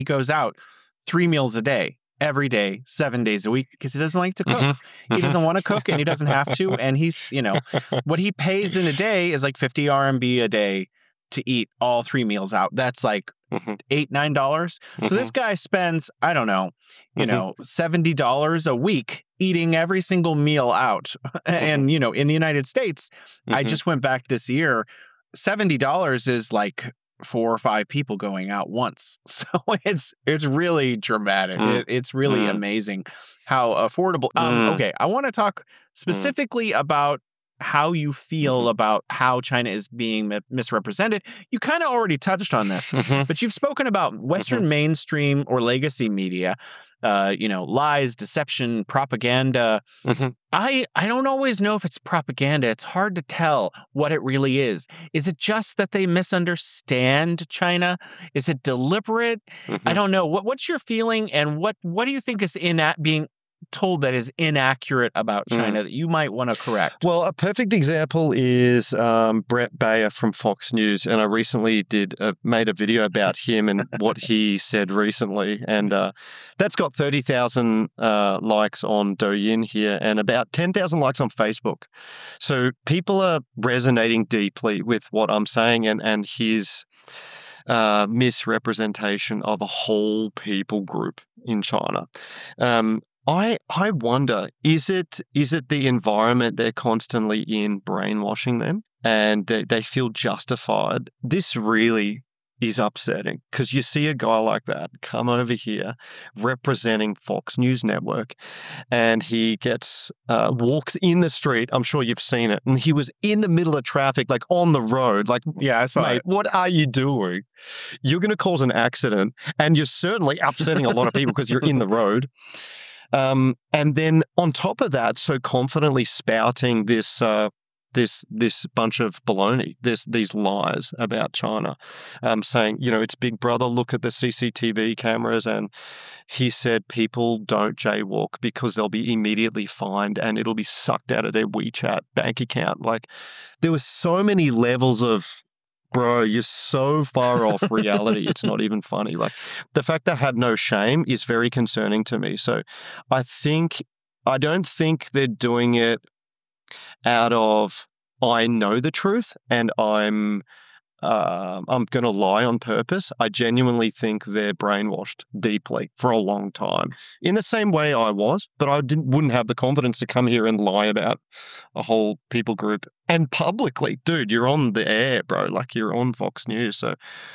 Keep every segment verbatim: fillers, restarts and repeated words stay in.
He goes out three meals a day, every day, seven days a week, because he doesn't like to cook. Mm-hmm. He doesn't want to cook and he doesn't have to. And he's, you know, what he pays in a day is like fifty R M B a day to eat all three meals out. That's like Mm-hmm. eight, nine dollars. Mm-hmm. So this guy spends, I don't know, you Mm-hmm. know, seventy dollars a week eating every single meal out. And, you know, in the United States, Mm-hmm. I just went back this year, seventy dollars is like four or five people going out once. So it's it's really dramatic. Mm. It, it's really Mm. amazing how affordable. Um, Mm. okay, I want to talk specifically about how you feel Mhm. about how China is being mi- misrepresented. You kind of already touched on this, Mhm. but you've spoken about Western mainstream or legacy media, uh, you know, lies, deception, propaganda. Mhm. I I don't always know if it's propaganda. It's hard to tell what it really is. Is it just that they misunderstand China? Is it deliberate? I Mhm. don't know. What what's your feeling, and what what do you think is in being told that is inaccurate about China that you might want to correct? Well, a perfect example is um, Brett Bayer from Fox News, and I recently did a, made a video about him and what he said recently, and uh, that's got thirty thousand uh, likes on Douyin here, and about ten thousand likes on Facebook. So people are resonating deeply with what I'm saying, and and his uh, misrepresentation of a whole people group in China. Um, I I wonder, is it is it the environment they're constantly in brainwashing them and they, they feel justified? This really is upsetting because you see a guy like that come over here representing Fox News Network and he gets uh, walks in the street. I'm sure you've seen it. And he was in the middle of traffic, like on the road. Like, Yeah, I saw mate, it. what are you doing? You're going to cause an accident and you're certainly upsetting a lot of people because you're in the road. Um, and then on top of that, so confidently spouting this uh, this this bunch of baloney, this these lies about China, um, saying, you know, it's Big Brother. Look at the C C T V cameras, and he said people don't jaywalk because they'll be immediately fined and it'll be sucked out of their WeChat bank account. Like there were so many levels of. Bro, you're so far off reality. It's not even funny. Like the fact that I had no shame is very concerning to me. So I think, I don't think they're doing it out of, I know the truth and I'm, uh, I'm going to lie on purpose. I genuinely think they're brainwashed deeply for a long time in the same way I was, but I didn't, wouldn't have the confidence to come here and lie about a whole people group and publicly. Dude, you're on the air, bro. Like you're on Fox News. So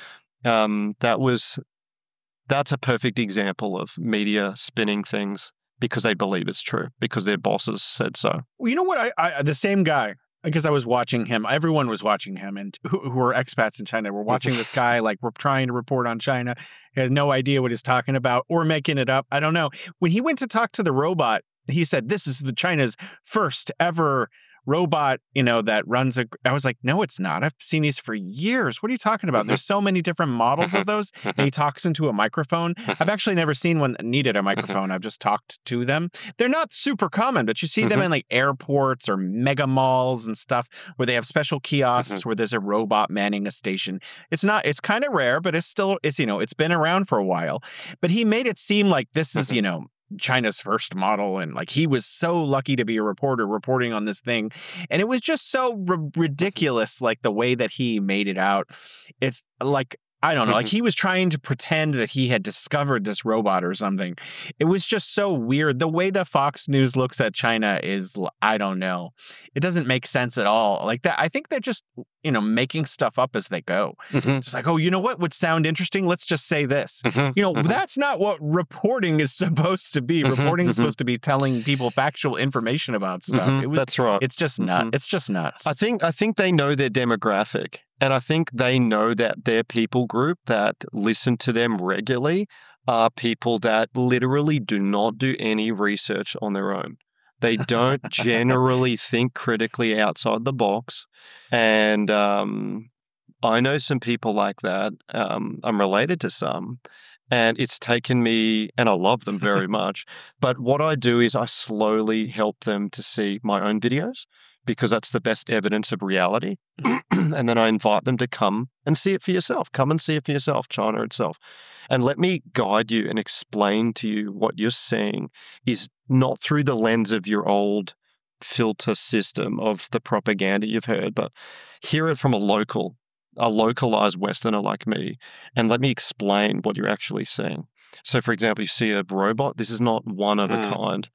um, that was, that's a perfect example of media spinning things because they believe it's true, because their bosses said so. Well, you know what? I, I the same guy, because I was watching him. Everyone was watching him, and who, who are expats in China were watching this guy, like we're trying to report on China. He has no idea what he's talking about or making it up. I don't know. When he went to talk to the robot, he said, "This is the China's first ever robot, you know, that runs a." I was like, "No, it's not. I've seen these for years. What are you talking about?" And there's so many different models of those. And he talks into a microphone. I've actually never seen one that needed a microphone. I've just talked to them. They're not super common, but you see them in like airports or mega malls and stuff where they have special kiosks where there's a robot manning a station. It's not, it's kind of rare, but it's still, it's, you know, it's been around for a while. But he made it seem like this is, you know, China's first model, and like he was so lucky to be a reporter reporting on this thing, and it was just so r- ridiculous, like the way that he made it out. It's like, I don't know, like he was trying to pretend that he had discovered this robot or something. It was just so weird. The way that Fox News looks at China is, I don't know. It doesn't make sense at all. Like that, I think they're just, you know, making stuff up as they go. Mm-hmm. Just like, oh, you know what would sound interesting? Let's just say this. Mm-hmm. You know, Mm-hmm. that's not what reporting is supposed to be. Mhm, Reporting is mhm. supposed to be telling people factual information about stuff. Mhm, It was, that's right. it's just nuts. Mhm. It's just nuts. I think I think they know their demographic, and I think they know that their people group that listen to them regularly are people that literally do not do any research on their own. They don't generally think critically outside the box, and um, I know some people like that. Um, I'm related to some, And it's taken me, and I love them very much. But what I do is I slowly help them to see my own videos because that's the best evidence of reality. And then I invite them to come and see it for yourself. Come and see it for yourself, China itself. And let me guide you and explain to you what you're seeing is not through the lens of your old filter system of the propaganda you've heard, but hear it from a local a localized Westerner like me, and let me explain what you're actually seeing. So, for example, you see a robot. This is not one of a Mm. kind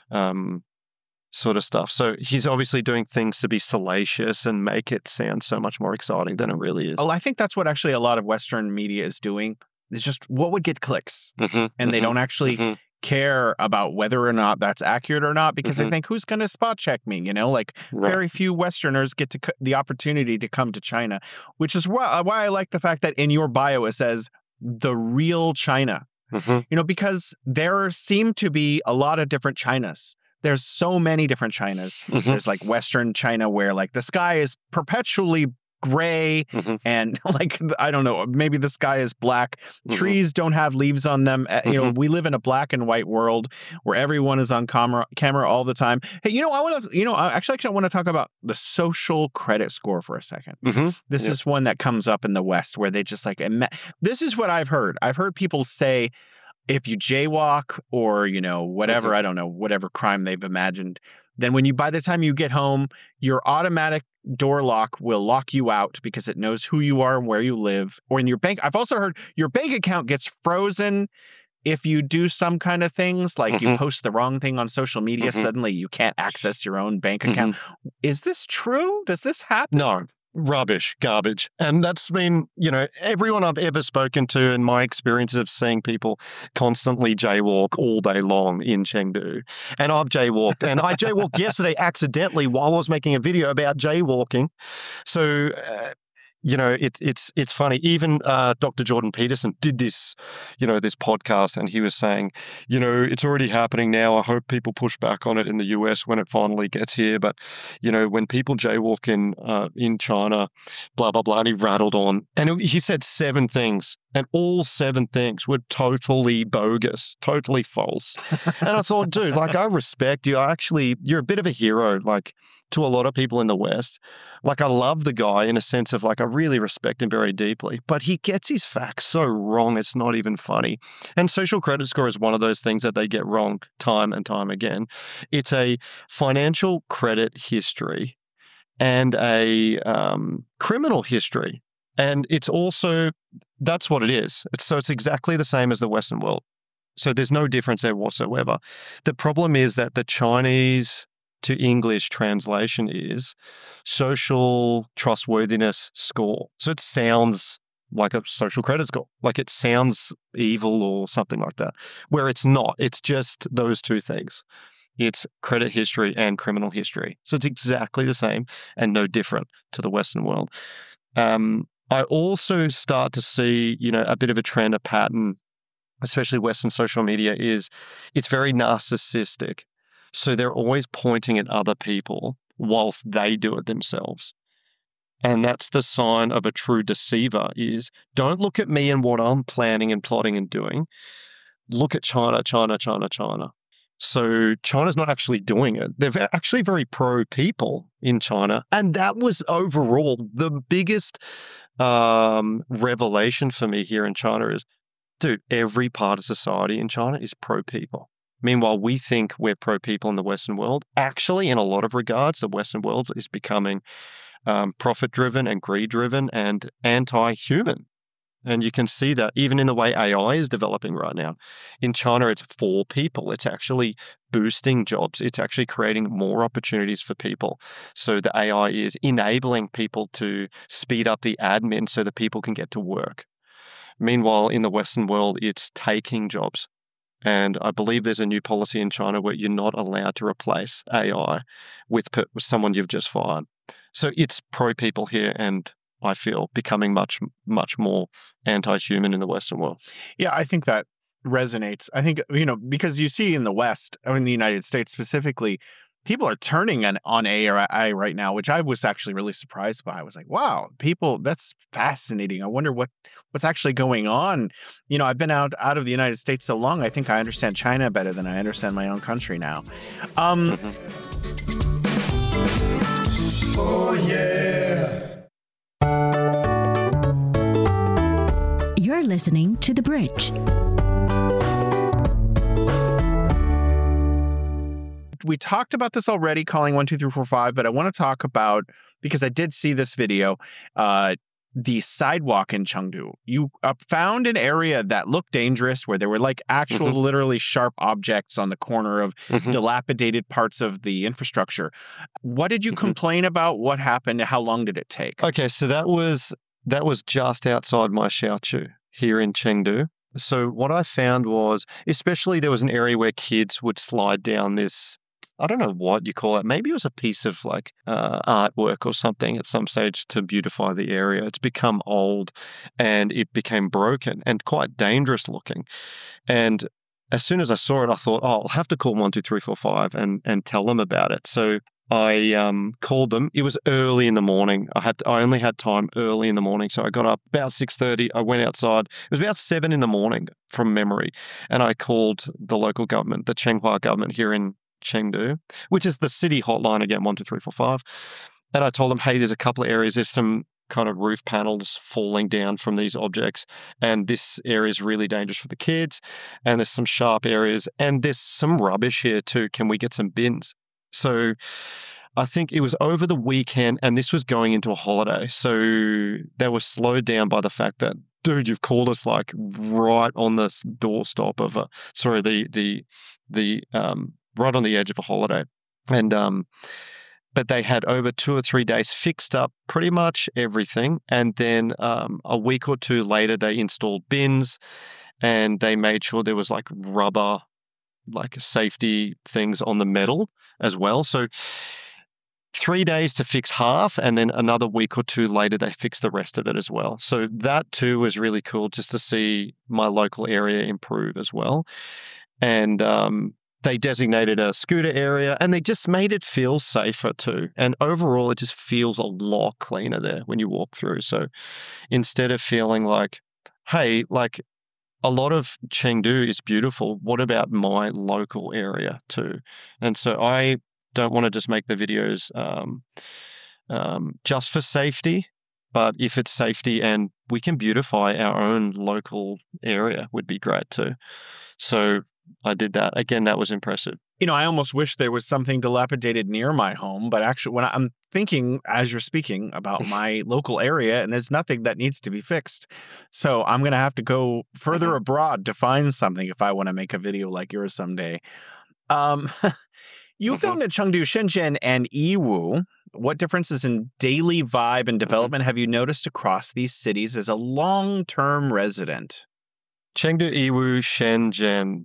um, sort of stuff. So he's obviously doing things to be salacious and make it sound so much more exciting than it really is. Oh, I think that's what actually a lot of Western media is doing. It's just what would get clicks, Mm-hmm, and they mm-hmm, don't actually mm-hmm. care about whether or not that's accurate or not because Mhm. they think, who's going to spot check me? You know, like Right. very few Westerners get to c- the opportunity to come to China, which is why, why I like the fact that in your bio it says the real China, Mhm. you know, because there seem to be a lot of different Chinas. There's so many different Chinas. Mhm. There's like Western China where like the sky is perpetually gray Mhm. and like, I don't know, maybe the sky is black. Mhm. Trees don't have leaves on them. Uh, You know, Mhm. we live in a black and white world where everyone is on camera camera all the time. Hey, you know, I want to, you know, I actually, actually I want to talk about the social credit score for a second. Mhm. This Yeah. is one that comes up in the West where they just like, ima- this is what I've heard. I've heard people say, if you jaywalk or, you know, whatever, Mhm. I don't know, whatever crime they've imagined, then when you, by the time you get home, your automatic door lock will lock you out because it knows who you are and where you live. Or in your bank, I've also heard your bank account gets frozen if you do some kind of things, like you Mhm. post the wrong thing on social media, Mhm. suddenly you can't access your own bank account. Is this true? Does this happen? No, rubbish, garbage. And that's been, you know, everyone I've ever spoken to in my experience of seeing people constantly jaywalk all day long in Chengdu. And I've jaywalked. And I jaywalked yesterday accidentally while I was making a video about jaywalking. So, uh, you know, it, it's it's funny. Even uh, Doctor Jordan Peterson did this, you know, this podcast, and he was saying, you know, it's already happening now. I hope people push back on it in the U S when it finally gets here. But, you know, when people jaywalk in uh, in China, blah blah blah, and he rattled on, and it, he said seven things, and all seven things were totally bogus, totally false. And I thought, dude, like I respect you. I actually, you're a bit of a hero, like to a lot of people in the West. Like I love the guy in a sense of like I really respect him very deeply, but he gets his facts so wrong it's not even funny. And social credit score is one of those things that they get wrong time and time again. It's a financial credit history and a um, criminal history. And it's also, that's what it is. It's, so it's exactly the same as the Western world. So there's no difference there whatsoever. The problem is that the Chinese to English translation is social trustworthiness score. So it sounds like a social credit score, like it sounds evil or something like that, where it's not. It's just those two things. It's credit history and criminal history. So it's exactly the same and no different to the Western world. Um, I also start to see, you know, a bit of a trend, a pattern, especially Western social media, is it's very narcissistic. So they're always pointing at other people whilst they do it themselves. And that's the sign of a true deceiver is don't look at me and what I'm planning and plotting and doing. Look at China, China, China, China. So China's not actually doing it. They're actually very pro people in China. And that was overall the biggest um, revelation for me here in China is, dude, every part of society in China is pro people. Meanwhile, we think we're pro people in the Western world. Actually, in a lot of regards, the Western world is becoming um, profit driven and greed driven and anti-human. And you can see that even in the way A I is developing right now. In China, it's for people. It's actually boosting jobs. It's actually creating more opportunities for people. So the A I is enabling people to speed up the admin so that people can get to work. Meanwhile, in the Western world, it's taking jobs. And I believe there's a new policy in China where you're not allowed to replace A I with, per- with someone you've just fired. So it's pro people here and I feel becoming much, much more anti-human in the Western world. Yeah, I think that resonates. I think, you know, because you see in the West, or in the United States specifically, people are turning on, on A I right now, which I was actually really surprised by. I was like, wow, people, that's fascinating. I wonder what what's actually going on. You know, I've been out, out of the United States so long, I think I understand China better than I understand my own country now. Um, Mm-hmm. Oh, yeah. You're listening to The Bridge. We talked about this already, calling one two three four five, but I want to talk about, because I did see this video, uh, the sidewalk in Chengdu. You uh, found an area that looked dangerous, where there were like actual, Mm-hmm. literally sharp objects on the corner of Mm-hmm. dilapidated parts of the infrastructure. What did you Mm-hmm. complain about? What happened? How long did it take? Okay, so that was that was just outside my Xiaochu here in Chengdu. So what I found was, especially there was an area where kids would slide down this, I don't know what you call it. Maybe it was a piece of like uh, artwork or something at some stage to beautify the area. It's become old and it became broken and quite dangerous looking. And as soon as I saw it, I thought, oh, I'll have to call one two three four five and and tell them about it. So I um, called them. It was early in the morning. I had to, I only had time early in the morning, so I got up about six thirty. I went outside. It was about seven in the morning from memory, and I called the local government, the Chenghua government here in Chengdu, which is the city hotline again, one two three four five. And I told them, hey, there's a couple of areas. There's some kind of roof panels falling down from these objects, and this area is really dangerous for the kids. And there's some sharp areas, and there's some rubbish here too. Can we get some bins? So I think it was over the weekend, and this was going into a holiday. So they were slowed down by the fact that, dude, you've called us like right on the doorstep of a, sorry, the, the, the, um, right on the edge of a holiday. And, um, but they had over two or three days fixed up pretty much everything. And then um, a week or two later, they installed bins and they made sure there was like rubber, like safety things on the metal as well. So three days to fix half, and then another week or two later, they fixed the rest of it as well. So that too was really cool, just to see my local area improve as well. And um, they designated a scooter area, and they just made it feel safer too. And overall, it just feels a lot cleaner there when you walk through. So instead of feeling like, hey, like, a lot of Chengdu is beautiful. What about my local area too? And so I don't want to just make the videos um, um, just for safety, but if it's safety and we can beautify our own local area would be great too. So I did that. Again, that was impressive. You know, I almost wish there was something dilapidated near my home, but actually when I'm thinking, as you're speaking, about my local area, and there's nothing that needs to be fixed. So I'm going to have to go further Mm-hmm. abroad to find something if I want to make a video like yours someday. Um, you Mm-hmm. filmed in Chengdu, Shenzhen, and Yiwu. What differences in daily vibe and development have you noticed across these cities as a long-term resident? Chengdu, Yiwu, Shenzhen.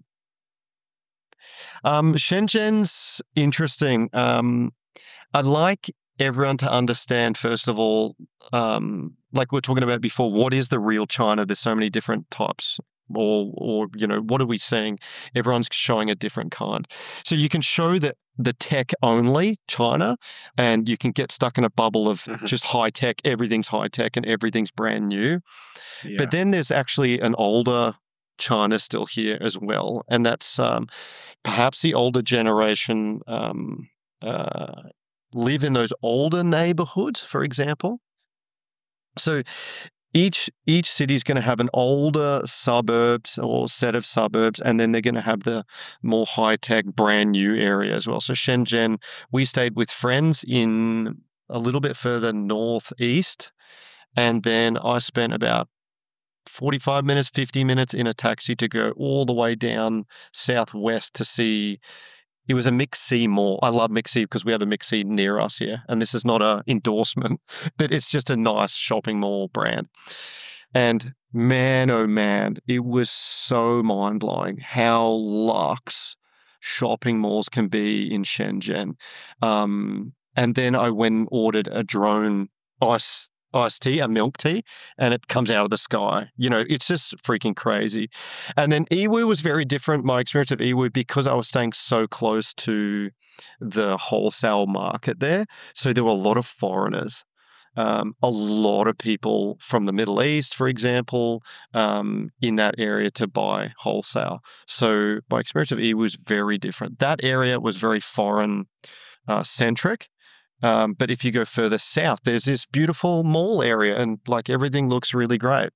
Um, Shenzhen's interesting. Um, I'd like everyone to understand, first of all, um, like we were talking about before, what is the real China? There's so many different types. Or, or you know, what are we seeing? Everyone's showing a different kind. So you can show that the tech only China, and you can get stuck in a bubble of Mhm. just high tech. Everything's high tech and everything's brand new. Yeah. But then there's actually an older China still here as well, and that's um, perhaps the older generation um, uh, live in those older neighborhoods, for example. So each each city is going to have an older suburbs or set of suburbs, and then they're going to have the more high tech, brand new area as well. So Shenzhen, we stayed with friends in a little bit further northeast, and then I spent about forty-five minutes, fifty minutes in a taxi to go all the way down southwest to see. It was a MixC mall. I love MixC because we have a MixC near us here. And this is not an endorsement, but it's just a nice shopping mall brand. And man, oh man, it was so mind-blowing how luxe shopping malls can be in Shenzhen. Um, and then I went and ordered a drone ice iced tea, a milk tea, and it comes out of the sky. You know, it's just freaking crazy. And then Yiwu was very different. My experience of Yiwu, because I was staying so close to the wholesale market there, so there were a lot of foreigners. Um, a lot of people from the Middle East, for example, um, in that area to buy wholesale. So my experience of Yiwu was very different. That area was very foreign uh, centric. Um, but if you go further south, there's this beautiful mall area and like everything looks really great.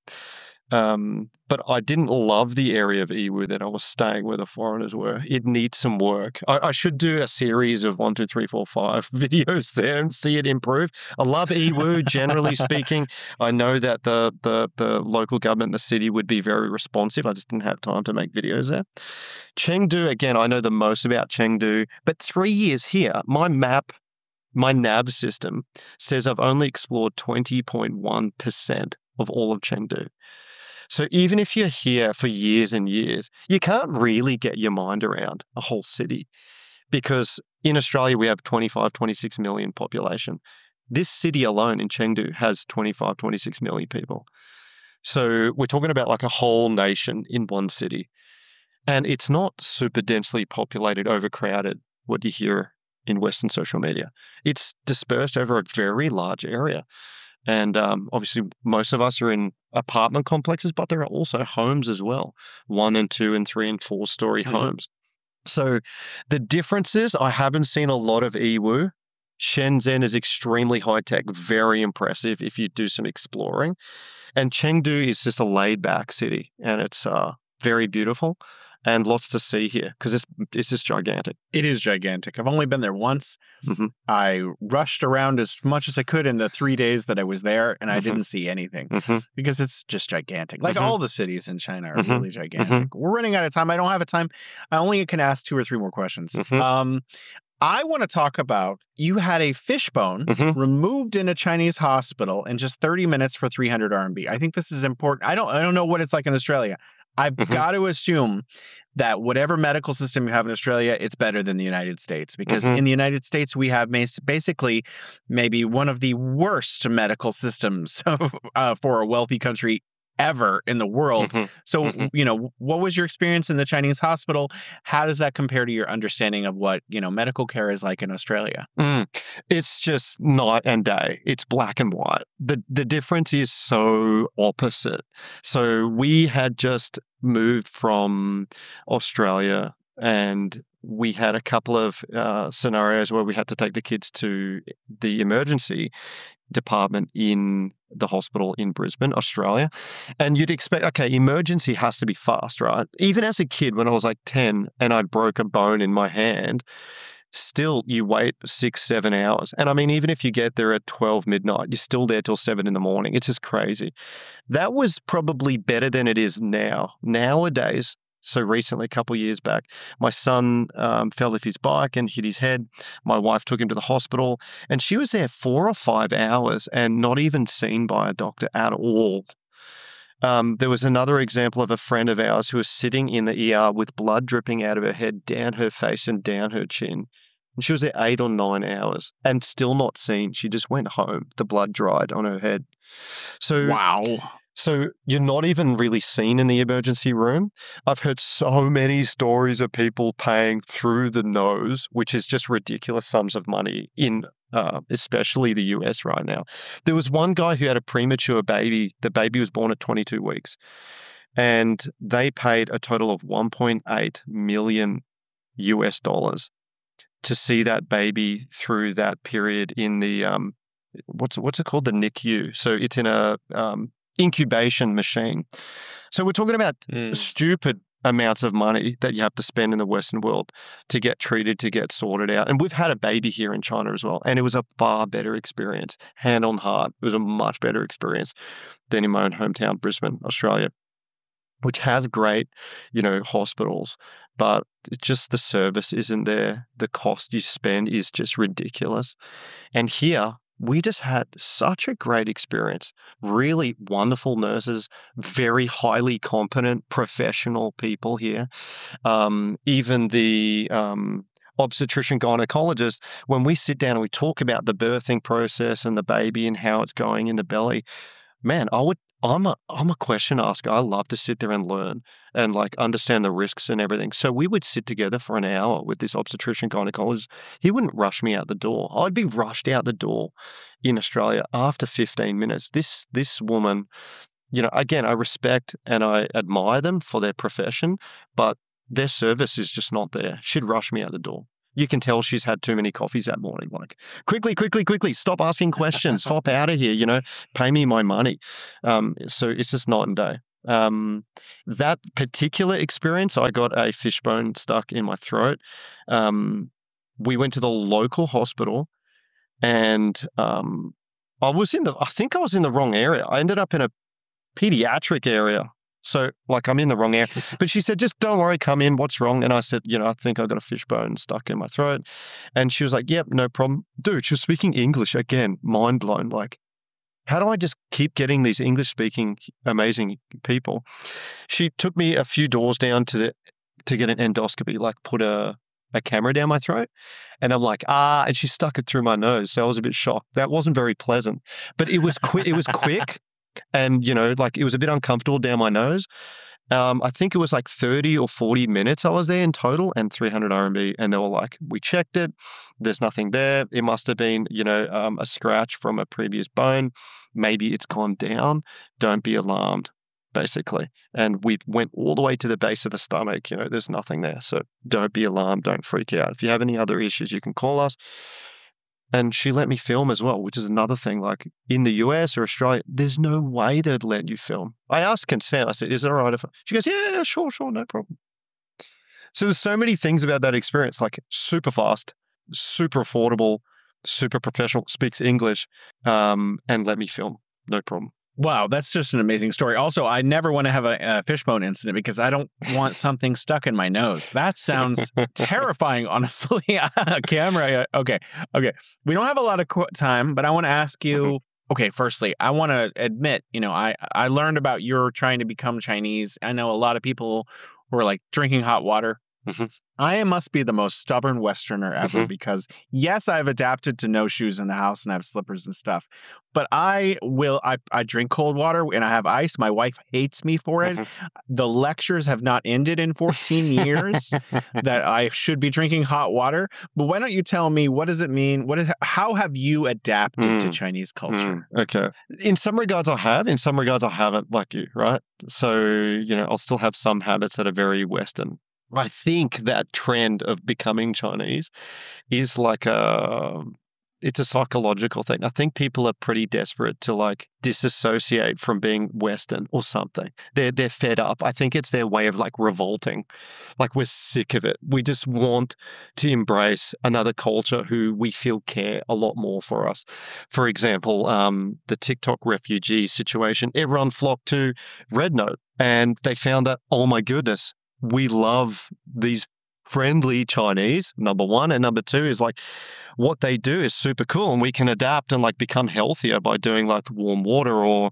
Um, but I didn't love the area of Yiwu that I was staying where the foreigners were. It needs some work. I, I should do a series of one, two, three, four, five videos there and see it improve. I love Yiwu, generally speaking. I know that the, the the local government in the city would be very responsive. I just didn't have time to make videos there. Chengdu, again, I know the most about Chengdu, but three years here, my map, my nav system says I've only explored twenty point one percent of all of Chengdu. So even if you're here for years and years, you can't really get your mind around a whole city because in Australia, we have twenty-five, twenty-six million population. This city alone in Chengdu has twenty-five, twenty-six million people. So we're talking about like a whole nation in one city. And it's not super densely populated, overcrowded, what you hear in Western social media. It's dispersed over a very large area. And um, obviously, most of us are in apartment complexes, but there are also homes as well, one and two and three and four story mm-hmm. homes. So the differences, I haven't seen a lot of Yiwu. Shenzhen is extremely high tech, very impressive if you do some exploring. And Chengdu is just a laid back city and it's uh, very beautiful. And lots to see here because it's it's just gigantic. It is gigantic. I've only been there once. Mm-hmm. I rushed around as much as I could in the three days that I was there, and I mm-hmm. didn't see anything mm-hmm. because it's just gigantic. Like mm-hmm. all the cities in China are mm-hmm. really gigantic. Mm-hmm. We're running out of time. I don't have a time. I only can ask two or three more questions. Mm-hmm. Um, I want to talk about you had a fishbone mm-hmm. removed in a Chinese hospital in just thirty minutes for three hundred R M B. I think this is important. I don't I don't know what it's like in Australia. I've mm-hmm. got to assume that whatever medical system you have in Australia, it's better than the United States because mm-hmm. in the United States, we have basically maybe one of the worst medical systems uh, for a wealthy country ever in the world. Mm-hmm. So, mm-hmm. you know, what was your experience in the Chinese hospital? How does that compare to your understanding of what, you know, medical care is like in Australia? Mm. It's just night and day. It's black and white. The the difference is so opposite. So we had just moved from Australia and we had a couple of uh, scenarios where we had to take the kids to the emergency department in the hospital in Brisbane, Australia. And you'd expect, okay, emergency has to be fast, right? Even as a kid, when I was like ten and I broke a bone in my hand, still you wait six, seven hours. And I mean, even if you get there at twelve midnight, you're still there till seven in the morning. It's just crazy. That was probably better than it is now. Nowadays, so recently, a couple of years back, my son um, fell off his bike and hit his head. My wife took him to the hospital and she was there four or five hours and not even seen by a doctor at all. Um, there was another example of a friend of ours who was sitting in the E R with blood dripping out of her head, down her face and down her chin. And she was there eight or nine hours and still not seen. She just went home. The blood dried on her head. So wow. So you're not even really seen in the emergency room. I've heard so many stories of people paying through the nose, which is just ridiculous sums of money in uh, especially the U S right now. There was one guy who had a premature baby. The baby was born at twenty-two weeks. And they paid a total of one point eight million U S dollars to see that baby through that period in the, um, what's, what's it called? The N I C U. So it's in a... Um, incubation machine. So we're talking about mm. stupid amounts of money that you have to spend in the Western world to get treated, to get sorted out. And we've had a baby here in China as well. And it was a far better experience. Hand on heart. It was a much better experience than in my own hometown, Brisbane, Australia, which has great, you know, hospitals, but it's just the service isn't there. The cost you spend is just ridiculous. And here, we just had such a great experience. Really wonderful nurses, very highly competent professional people here. Um, even the um, obstetrician gynecologist, when we sit down and we talk about the birthing process and the baby and how it's going in the belly, man, I would, I'm a, I'm a question asker. I love to sit there and learn and like understand the risks and everything. So we would sit together for an hour with this obstetrician gynecologist. He wouldn't rush me out the door. I'd be rushed out the door in Australia after fifteen minutes. This, this woman, you know, again, I respect and I admire them for their profession, but their service is just not there. She'd rush me out the door. You can tell she's had too many coffees that morning. Like, quickly, quickly, quickly, stop asking questions. Hop out of here, you know, pay me my money. Um, so it's just night and day. Um, that particular experience, I got a fishbone stuck in my throat. Um, we went to the local hospital and um, I was in the, I think I was in the wrong area. I ended up in a pediatric area. So, like, I'm in the wrong area. But she said, just don't worry, come in. What's wrong? And I said, you know, I think I got a fishbone stuck in my throat. And she was like, yep, no problem. Dude, she was speaking English again, mind blown. Like, how do I just keep getting these English-speaking amazing people? She took me a few doors down to the to get an endoscopy, like put a, a camera down my throat. And I'm like, ah, and she stuck it through my nose. So I was a bit shocked. That wasn't very pleasant. But it was quick. It was quick. And, you know, like it was a bit uncomfortable down my nose. Um, I think it was like thirty or forty minutes I was there in total and three hundred R M B. And they were like, we checked it. There's nothing there. It must have been, you know, um, a scratch from a previous bone. Maybe it's gone down. Don't be alarmed, basically. And we went all the way to the base of the stomach. You know, there's nothing there. So don't be alarmed. Don't freak out. If you have any other issues, you can call us. And she let me film as well, which is another thing. Like in the U S or Australia, there's no way they'd let you film. I asked consent. I said, is it all right if I... She goes, yeah, yeah, sure, sure, no problem. So there's so many things about that experience, like super fast, super affordable, super professional, speaks English, um, and let me film. No problem. Wow, that's just an amazing story. Also, I never want to have a, a fishbone incident because I don't want something stuck in my nose. That sounds terrifying, honestly. Camera. Okay, okay. We don't have a lot of time, but I want to ask you, mm-hmm. okay, firstly, I want to admit, you know, I, I learned about your trying to become Chinese. I know a lot of people who are like drinking hot water. Mm-hmm. I must be the most stubborn Westerner ever mm-hmm. because, yes, I've adapted to no shoes in the house and I have slippers and stuff. But I will, I, I drink cold water and I have ice. My wife hates me for it. Mm-hmm. The lectures have not ended in fourteen years that I should be drinking hot water. But why don't you tell me, what does it mean? What is, how have you adapted mm. to Chinese culture? Mm. Okay. In some regards I have, in some regards I haven't, like you, right? So, you know, I'll still have some habits that are very Western. I think that trend of becoming Chinese is like a, it's a psychological thing. I think people are pretty desperate to like disassociate from being Western or something. They're, they're fed up. I think it's their way of like revolting. Like we're sick of it. We just want to embrace another culture who we feel care a lot more for us. For example, um, the TikTok refugee situation, everyone flocked to Red Note and they found that, oh my goodness, we love these friendly Chinese, number one. And number two is like what they do is super cool and we can adapt and like become healthier by doing like warm water or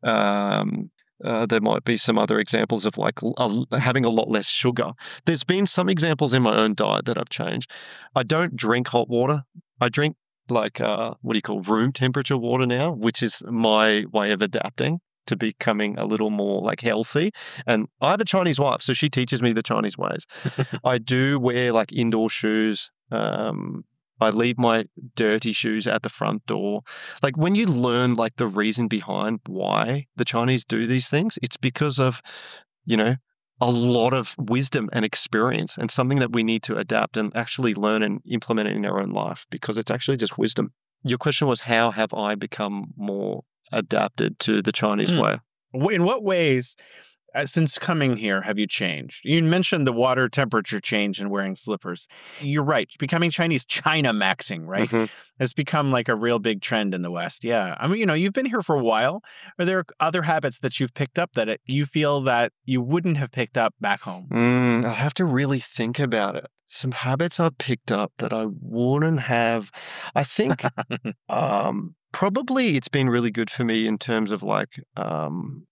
um, uh, there might be some other examples of like uh, having a lot less sugar. There's been some examples in my own diet that I've changed. I don't drink hot water. I drink like, uh, what do you call room temperature water now, which is my way of adapting to becoming a little more like healthy. And I have a Chinese wife, so she teaches me the Chinese ways. I do wear like indoor shoes. Um, I leave my dirty shoes at the front door. Like when you learn like the reason behind why the Chinese do these things, it's because of, you know, a lot of wisdom and experience and something that we need to adapt and actually learn and implement it in our own life because it's actually just wisdom. Your question was, how have I become more adapted to the Chinese mm. way? In what ways, uh, since coming here, have you changed? You mentioned the water temperature change and wearing slippers. You're right. Becoming Chinese, China maxing, right? Mm-hmm. Has become like a real big trend in the West. Yeah. I mean, you know, you've been here for a while. Are there other habits that you've picked up that it, you feel that you wouldn't have picked up back home? Mm, I have to really think about it. Some habits I've picked up that I wouldn't have. I think um, probably it's been really good for me in terms of like um,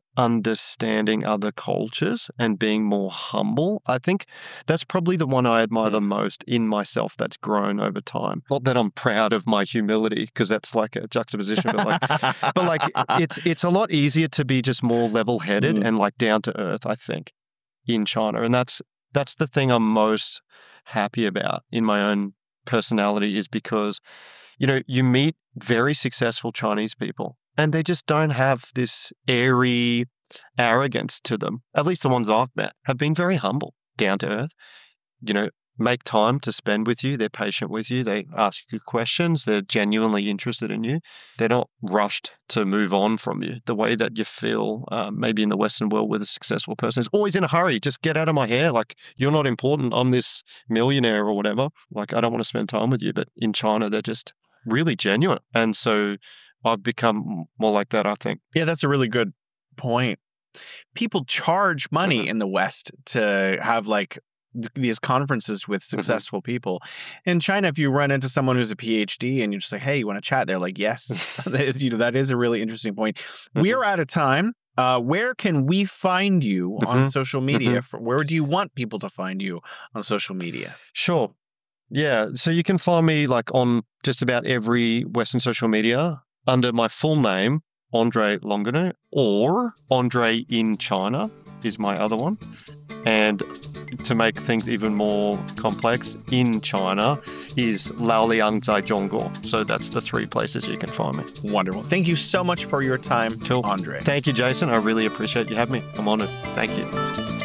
understanding other cultures and being more humble. I think that's probably the one I admire the most in myself that's grown over time. Not that I'm proud of my humility, because that's like a juxtaposition, but like, but like it's it's a lot easier to be just more level-headed mm. and like down to earth, I think, in China. And that's that's the thing I'm most happy about in my own personality, is because, you know, you meet very successful Chinese people and they just don't have this airy arrogance to them. At least the ones I've met have been very humble, down to earth, you know, make time to spend with you. They're patient with you. They ask you good questions. They're genuinely interested in you. They're not rushed to move on from you the way that you feel um, maybe in the Western world with a successful person is always in a hurry. Just get out of my hair. Like, you're not important. I'm this millionaire or whatever. Like, I don't want to spend time with you. But in China, they're just really genuine. And so I've become more like that, I think. Yeah, that's a really good point. People charge money mm-hmm. in the West to have like th- these conferences with successful mm-hmm. people. In China, if you run into someone who's a PhD and you just say, hey, you want to chat? They're like, yes. you know, that is a really interesting point. Mm-hmm. We are out of time. Uh, where can we find you mm-hmm. on social media? Mm-hmm. For, where do you want people to find you on social media? Sure. Yeah. So you can find me like on just about every Western social media under my full name, Andre Longaneau, or Andre in China is my other one. And to make things even more complex, in China is Laoliang Zai Zhongguo. So that's the three places you can find me. Wonderful. Thank you so much for your time, cool. Andre. Thank you, Jason. I really appreciate you having me. I'm honored. Thank you.